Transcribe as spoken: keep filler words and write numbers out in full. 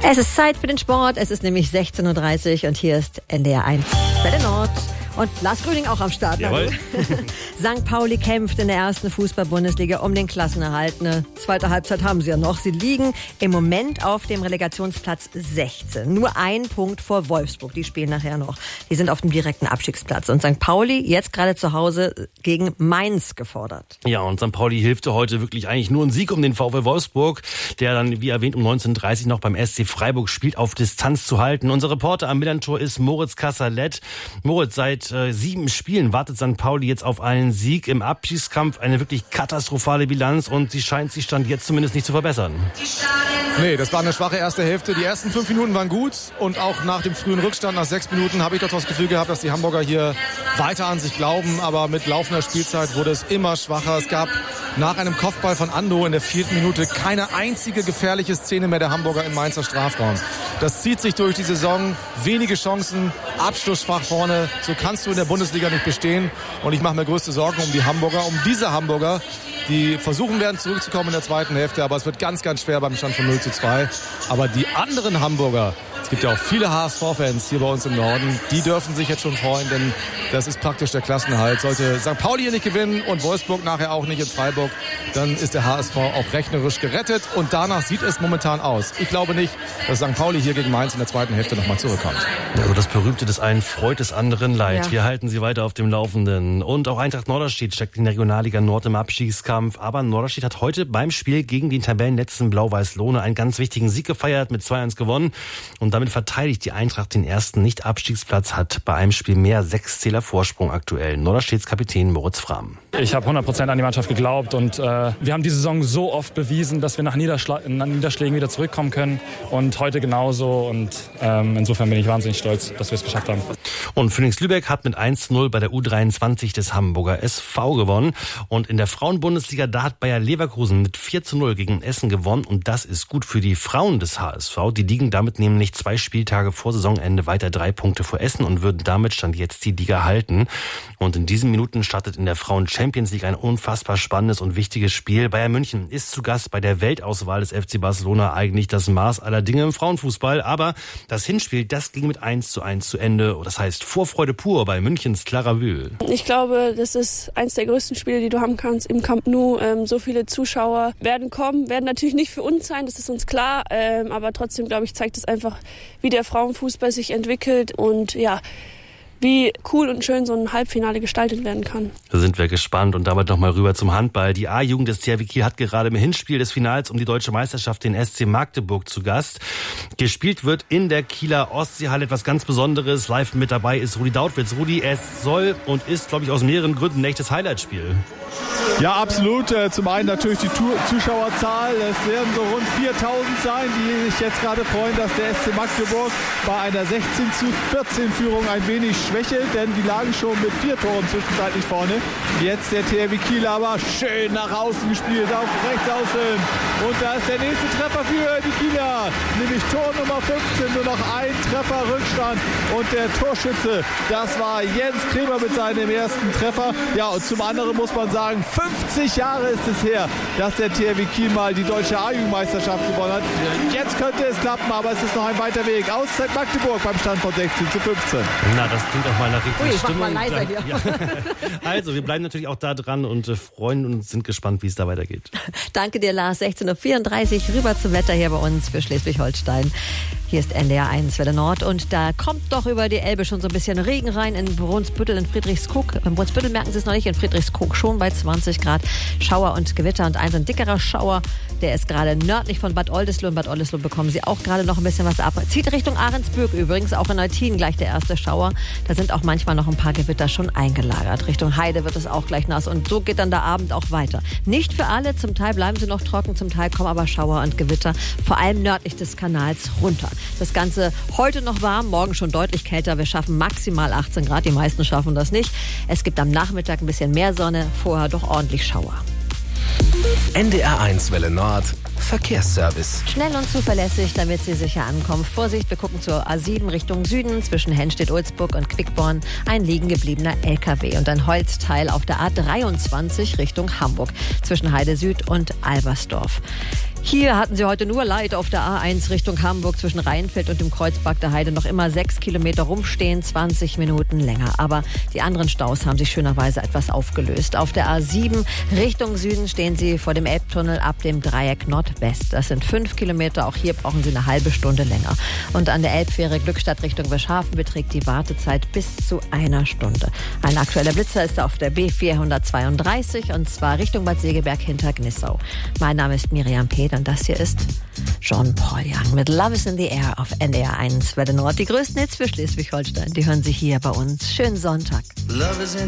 Es ist Zeit für den Sport. Es ist nämlich sechzehn Uhr dreißig und hier ist N D R eins Welle Nord. Und Lars Grüning auch am Start. Jawohl. Sankt Pauli kämpft in der ersten Fußball-Bundesliga um den Klassenerhalt. Eine zweite Halbzeit haben sie ja noch. Sie liegen im Moment auf dem Relegationsplatz sechzehn. Nur ein Punkt vor Wolfsburg. Die spielen nachher noch. Die sind auf dem direkten Abstiegsplatz. Und Sankt Pauli jetzt gerade zu Hause gegen Mainz gefordert. Ja, und Sankt Pauli hilfte heute wirklich eigentlich nur ein Sieg um den VfL Wolfsburg, der dann, wie erwähnt, um neunzehn Uhr dreißig noch beim S C Freiburg spielt, auf Distanz zu halten. Unser Reporter am Millantor ist Moritz Kasserlet. Moritz, seit äh, sieben Spielen wartet Sankt Pauli jetzt auf einen Sieg im Abstiegskampf. Eine wirklich katastrophale Bilanz und sie scheint sich Stand jetzt zumindest nicht zu verbessern. Nee, das war eine schwache erste Hälfte. Die ersten fünf Minuten waren gut und auch nach dem frühen Rückstand, nach sechs Minuten, habe ich doch das Gefühl gehabt, dass die Hamburger hier weiter an sich glauben. Aber mit laufender Spielzeit wurde es immer schwacher. Es gab nach einem Kopfball von Ando in der vierten Minute keine einzige gefährliche Szene mehr der Hamburger im Mainzer Strafraum. Das zieht sich durch die Saison. Wenige Chancen, abschlussschwach vorne. So kannst du in der Bundesliga nicht bestehen. Und ich mache mir größte Sorgen um die Hamburger, um diese Hamburger, die versuchen werden zurückzukommen in der zweiten Hälfte. Aber es wird ganz, ganz schwer beim Stand von null zu zwei. Aber die anderen Hamburger, es gibt ja auch viele H S V-Fans hier bei uns im Norden, die dürfen sich jetzt schon freuen, denn das ist praktisch der Klassenerhalt. Sollte Sankt Pauli hier nicht gewinnen und Wolfsburg nachher auch nicht in Freiburg, dann ist der H S V auch rechnerisch gerettet und danach sieht es momentan aus. Ich glaube nicht, dass Sankt Pauli hier gegen Mainz in der zweiten Hälfte nochmal zurückkommt. Also das Berühmte des einen freut, des anderen leid. Ja. Wir halten Sie weiter auf dem Laufenden. Und auch Eintracht Norderstedt steckt in der Regionalliga Nord im Abstiegskampf. Aber Norderstedt hat heute beim Spiel gegen den Tabellenletzten Blau-Weiß-Lohne einen ganz wichtigen Sieg gefeiert, mit zwei eins gewonnen. Und damit verteidigt die Eintracht den ersten Nicht-Abstiegsplatz, hat bei einem Spiel mehr sechs Zähler Vorsprung aktuell. Norderstedts Kapitän Moritz Frahm. Ich habe hundert Prozent an die Mannschaft geglaubt und äh, wir haben die Saison so oft bewiesen, dass wir nach, Niederschla- nach Niederschlägen wieder zurückkommen können und heute genauso und ähm, insofern bin ich wahnsinnig stolz, dass wir es geschafft haben. Und Phoenix Lübeck hat mit eins zu null bei der U dreiundzwanzig des Hamburger S V gewonnen und in der Frauenbundesliga, da hat Bayer Leverkusen mit vier zu null gegen Essen gewonnen und das ist gut für die Frauen des H S V. Die liegen damit nämlich zwei Spieltage vor Saisonende weiter drei Punkte vor Essen und würden damit Stand jetzt die Liga halten. Und in diesen Minuten startet in der Frauen-Champions League ein unfassbar spannendes und wichtiges Spiel. Bayern München ist zu Gast bei der Weltauswahl des F C Barcelona, eigentlich das Maß aller Dinge im Frauenfußball. Aber das Hinspiel, das ging mit eins zu eins zu Ende. Das heißt Vorfreude pur bei Münchens Clara Wühl. Ich glaube, das ist eins der größten Spiele, die du haben kannst im Camp Nou. Ähm, so viele Zuschauer werden kommen, werden natürlich nicht für uns sein, das ist uns klar. Ähm, aber trotzdem, glaube ich, zeigt es einfach, wie der Frauenfußball sich entwickelt und ja, wie cool und schön so ein Halbfinale gestaltet werden kann. Da sind wir gespannt und damit nochmal rüber zum Handball. Die A-Jugend des T H W Kiel hat gerade im Hinspiel des Finals um die deutsche Meisterschaft den S C Magdeburg zu Gast. Gespielt wird in der Kieler Ostseehalle etwas ganz Besonderes. Live mit dabei ist Rudi Dautwitz. Rudi, es soll und ist, glaube ich, aus mehreren Gründen ein echtes Highlightspiel. Ja, absolut. Zum einen natürlich die Zuschauerzahl. Es werden so rund viertausend sein, die sich jetzt gerade freuen, dass der S C Magdeburg bei einer sechzehn zu vierzehn Führung ein wenig schwächelt, denn die lagen schon mit vier Toren zwischenzeitlich vorne. Jetzt der T H W Kiel aber schön nach außen gespielt, auf rechts außen. Und da ist der nächste Treffer für die Kieler, nämlich Tor Nummer fünfzehn, nur noch ein Treffer Rückstand. Und der Torschütze, das war Jens Kremer mit seinem ersten Treffer. Ja, und zum anderen muss man sagen, fünfzig Jahre ist es her, dass der T H W Kiel mal die deutsche A-Jugendmeisterschaft gewonnen hat. Jetzt könnte es klappen, aber es ist noch ein weiter Weg. Auszeit Magdeburg beim Stand von sechzehn zu fünfzehn. Na, das klingt auch mal nach richtig Ui, Stimmung. mach mal leiser hier. Ja. Also, wir bleiben natürlich auch da dran und äh, freuen uns, sind gespannt, wie es da weitergeht. Danke dir, Lars. sechzehn Uhr vierunddreißig rüber zum Wetter hier bei uns für Schleswig-Holstein. Hier ist N D R eins Welle Nord und da kommt doch über die Elbe schon so ein bisschen Regen rein in Brunsbüttel, in Friedrichskoog. In Brunsbüttel merken Sie es noch nicht, in Friedrichskoog schon bei zwanzig Grad. Schauer und Gewitter und ein so ein dickerer Schauer, der ist gerade nördlich von Bad Oldesloe. In Bad Oldesloe bekommen Sie auch gerade noch ein bisschen was ab. Zieht Richtung Ahrensbürg übrigens, auch in Eutin gleich der erste Schauer. Da sind auch manchmal noch ein paar Gewitter schon eingelagert. Richtung Heide wird es auch gleich nass und so geht dann der Abend auch weiter. Nicht für alle, zum Teil bleiben sie noch trocken, zum Teil kommen aber Schauer und Gewitter, vor allem nördlich des Kanals runter. Das Ganze heute noch warm, morgen schon deutlich kälter. Wir schaffen maximal achtzehn Grad, die meisten schaffen das nicht. Es gibt am Nachmittag ein bisschen mehr Sonne, vorher doch ordentlich Schauer. N D R eins Welle Nord Verkehrsservice. Schnell und zuverlässig, damit Sie sicher ankommen. Vorsicht, wir gucken zur A sieben Richtung Süden. Zwischen Hennstedt-Ulzburg und Quickborn ein liegen gebliebener L K W. Und ein Holzteil auf der A dreiundzwanzig Richtung Hamburg. Zwischen Heide Süd und Albersdorf. Hier hatten Sie heute nur Leid auf der A eins Richtung Hamburg zwischen Rheinfeld und dem Kreuzberg der Heide. Noch immer sechs Kilometer rumstehen, zwanzig Minuten länger. Aber die anderen Staus haben sich schönerweise etwas aufgelöst. Auf der A sieben Richtung Süden stehen Sie vor dem Elbtunnel ab dem Dreieck Nordwest. Das sind fünf Kilometer. Auch hier brauchen Sie eine halbe Stunde länger. Und an der Elbfähre Glückstadt Richtung Wischhafen beträgt die Wartezeit bis zu einer Stunde. Ein aktueller Blitzer ist auf der B vierhundertzweiunddreißig und zwar Richtung Bad Segeberg hinter Gnissau. Mein Name ist Miriam Peter. Und das hier ist John Paul Young mit Love is in the Air auf N D R eins Welle Nord. Die größten Hits für Schleswig-Holstein, die hören Sie hier bei uns. Schönen Sonntag.